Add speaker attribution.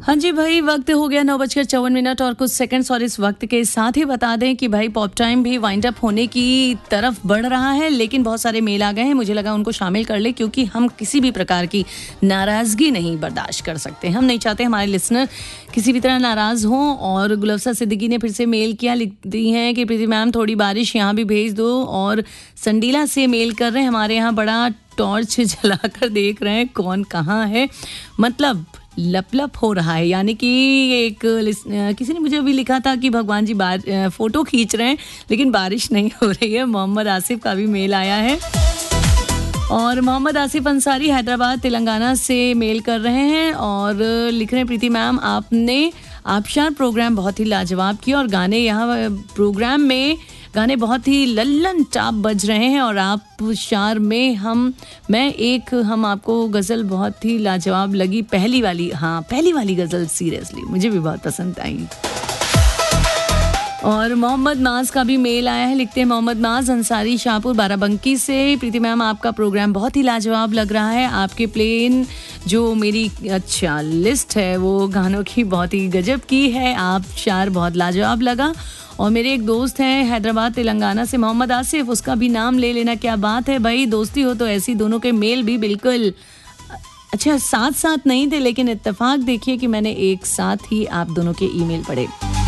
Speaker 1: हाँ जी भाई, वक्त हो गया 9:54 और कुछ सेकंड्स। और इस वक्त के साथ ही बता दें कि भाई पॉप टाइम भी वाइंड अप होने की तरफ बढ़ रहा है, लेकिन बहुत सारे मेल आ गए हैं, मुझे लगा उनको शामिल कर ले, क्योंकि हम किसी भी प्रकार की नाराज़गी नहीं बर्दाश्त कर सकते। हम नहीं चाहते हमारे लिसनर किसी भी तरह नाराज़ हों। और गुलफ्सा सिद्दीकी ने फिर से मेल किया, लिखती हैं कि प्रीति मैम थोड़ी बारिश यहाँ भी भेज दो। और संडीला से मेल कर रहे हैं, हमारे यहाँ बड़ा टॉर्च जलाकर देख रहे हैं कौन कहाँ है, मतलब लप हो रहा है। यानी कि एक किसी ने मुझे अभी लिखा था कि भगवान जी फोटो खींच रहे हैं, लेकिन बारिश नहीं हो रही है। मोहम्मद आसिफ का भी मेल आया है। और मोहम्मद आसिफ अंसारी हैदराबाद तेलंगाना से मेल कर रहे हैं और लिख रहे हैं, प्रीति मैम आपने आबशार प्रोग्राम बहुत ही लाजवाब किया और गाने यहाँ प्रोग्राम में गाने बहुत ही लल्लन टाप बज रहे हैं। और आप शार में हम आपको गज़ल बहुत ही लाजवाब लगी, पहली वाली गज़ल सीरियसली मुझे भी बहुत पसंद आई। और मोहम्मद नाज का भी मेल आया है, लिखते हैं मोहम्मद नाज अंसारी शाहपुर बाराबंकी से, प्रीति मैम आपका प्रोग्राम बहुत ही लाजवाब लग रहा है। आपके प्लेन जो मेरी लिस्ट है वो गानों की बहुत ही गजब की है, आप शार बहुत लाजवाब लगा। और मेरे एक दोस्त हैं हैदराबाद तेलंगाना से मोहम्मद आसिफ, उसका भी नाम ले लेना, क्या बात है भाई, दोस्ती हो तो ऐसी। दोनों के मेल भी बिल्कुल साथ नहीं थे, लेकिन इत्तेफाक देखिए कि मैंने एक साथ ही आप दोनों के ईमेल पढ़े।